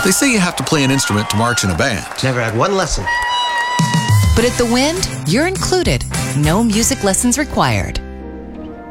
They say you have to play an instrument to march in a band. Never had one lesson. But at the Wind, you're included. No music lessons required.